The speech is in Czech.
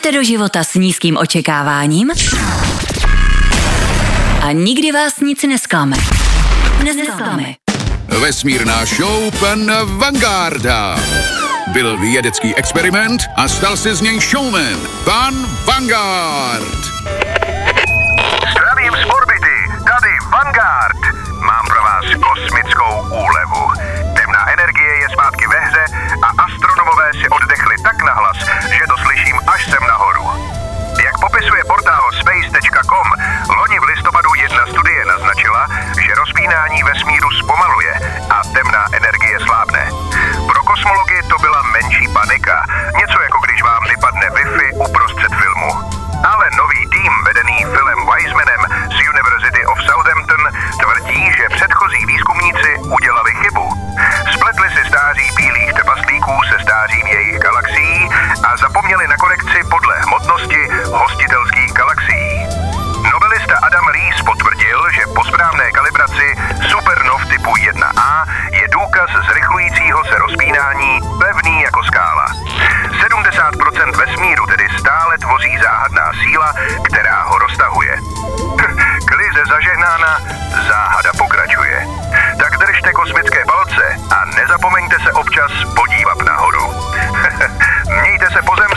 Jdete do života s nízkým očekáváním a nikdy vás nic nesklame. Vesmírná show pana Vangarda. Byl vědecký experiment a stal se z něj showman. Pan Vanguard. Zdravím z orbity, tady Vanguard. Mám pro vás kosmickou úlevu. Temná energie je zpátky ve hře a astronomové si oddechli tak nahlas, že to slyším až sem nahoru. Jak popisuje portál space.com, loni v listopadu jedna studie naznačila, že rozpínání vesmíru zpomaluje a temná energie slábne. Pro kosmology to byla menší panika, něco jako když vám vypadne Wi-Fi uprostřed filmu. Ale nový tým vedený Philem Weismanem z University of Southampton tvrdí, že předchozí výzkumníci udělali chybu. Spletli si stáří bílých trpaslíků se stářím jejich galaxií a zapomněli na korekci podle hmotnosti hostitelských galaxií. Nobelista Adam Rees potvrdil, že po správné kalibraci supernov typu 1A je důkaz zrychlujícího se rozpínání pevný jako skála. 70% vesmíru tedy stále tvoří záhadná síla, která ho roztahuje. Krize zažehnána, záhada pokračuje. Tak držte kosmické palce a nezapomeňte se občas podívat nahoru. Mějte se po zemi